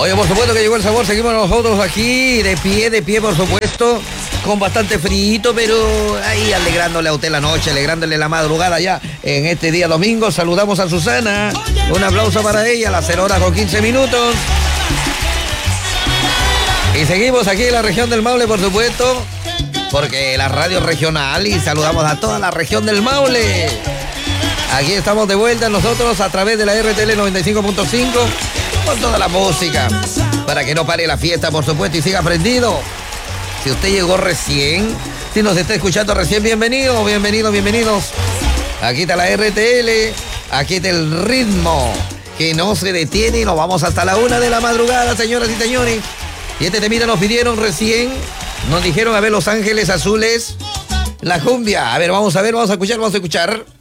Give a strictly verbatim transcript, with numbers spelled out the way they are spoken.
Oye, por supuesto que llegó el sabor, seguimos nosotros aquí, de pie, de pie, por supuesto, con bastante frío, pero ahí alegrándole a usted la noche, alegrándole la madrugada ya en este día domingo. Saludamos a Susana, un aplauso para ella, a las cero horas con quince minutos. Y seguimos aquí en la región del Maule, por supuesto, porque la radio regional, y saludamos a toda la región del Maule. Aquí estamos de vuelta nosotros a través de la R T L noventa y cinco punto cinco con toda la música, para que no pare la fiesta, por supuesto, y siga prendido. Si usted llegó recién, si nos está escuchando recién, bienvenido, bienvenido, bienvenidos. Aquí está la R T L, aquí está el ritmo que no se detiene y nos vamos hasta la una de la madrugada, señoras y señores. Y este temita nos pidieron recién, nos dijeron, a ver, Los Ángeles Azules, la cumbia. A ver, vamos a ver, vamos a escuchar, vamos a escuchar.